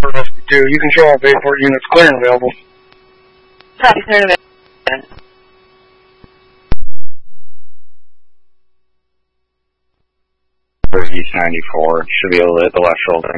for Rescue 2. You can show all Bayport units clear and available. Copy, clear and available. East 94, should be able to hit the left shoulder.